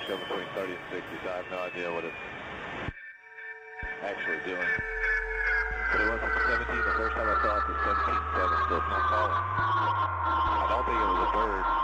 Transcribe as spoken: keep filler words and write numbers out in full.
show between thirty and sixty, so I have no idea what it's actually doing. But it went from seventeen, the first time I saw it, to seventeen seven, so it's not calling. I don't think it was a bird.